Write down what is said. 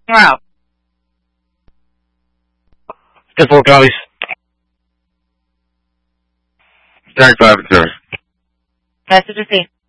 We're out. 10-4 copies. 35 and 7. Message received.